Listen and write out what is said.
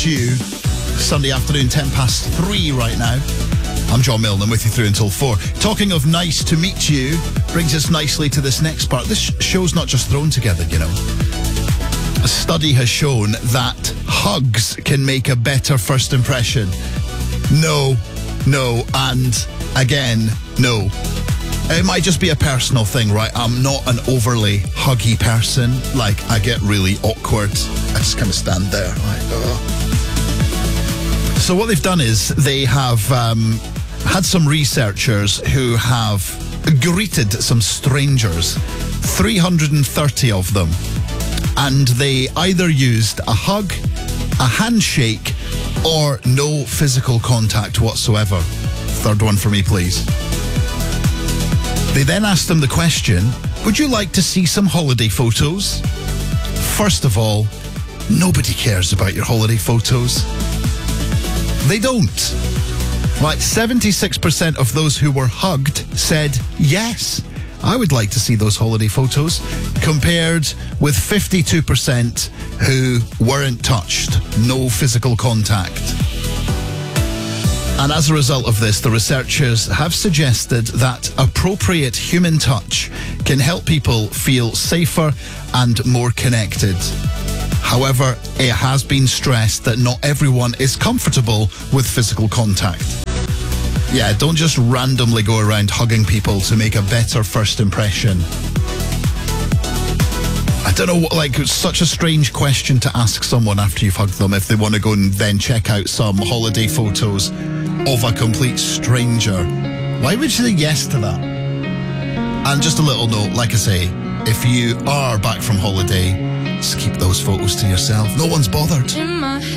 Meet You. Sunday afternoon, 3:10 right now. I'm John Milne, I'm with you through until 4. Talking of nice to meet you brings us nicely to this next part. This show's not just thrown together, you know. A study has shown that hugs can make a better first impression. No, and again, no. It might just be a personal thing, right? I'm not an overly huggy person. Like, I get really awkward. I just kind of stand there like, oh. So what they've done is they have had some researchers who have greeted some strangers, 330 of them, and they either used a hug, a handshake, or no physical contact whatsoever. Third one for me, please. They then asked them the question, would you like to see some holiday photos? First of all, nobody cares about your holiday photos. They don't. Like 76% of those who were hugged said, yes, I would like to see those holiday photos, compared with 52% who weren't touched, no physical contact. And as a result of this, the researchers have suggested that appropriate human touch can help people feel safer and more connected. However, it has been stressed that not everyone is comfortable with physical contact. Yeah, don't just randomly go around hugging people to make a better first impression. I don't know, it's such a strange question to ask someone after you've hugged them if they want to go and then check out some holiday photos of a complete stranger. Why would you say yes to that? And just a little note, like I say, if you are back from holiday, just keep those photos to yourself. No one's bothered.